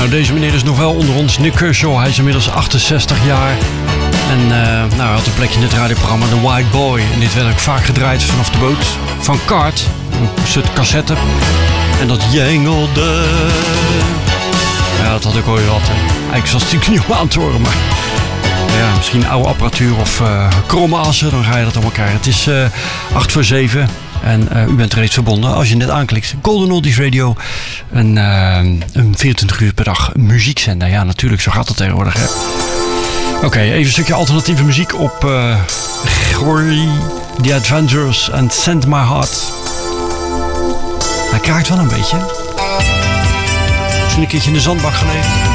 Nou, deze meneer is nog wel onder ons. Nick Kershaw, hij is inmiddels 68 jaar. En hij had een plekje in het radioprogramma The White Boy. En dit werd ook vaak gedraaid vanaf de boot van Cart. Een soort cassette. En dat jengelde. Ja, dat had ik ooit wat. Eigenlijk was het natuurlijk niet om aan te horen, maar... Ja, misschien oude apparatuur of kromme assen, dan ga je dat allemaal krijgen. Het is 7:08 en u bent reeds verbonden als je net aanklikt. Golden Oldies Radio, een 24 uur per dag muziekzender. Ja, natuurlijk, zo gaat dat tegenwoordig, hè. Oké, even een stukje alternatieve muziek op Gory, The Adventures en Send My Heart. Hij kraakt wel een beetje. Misschien een keertje in de zandbak gelegen.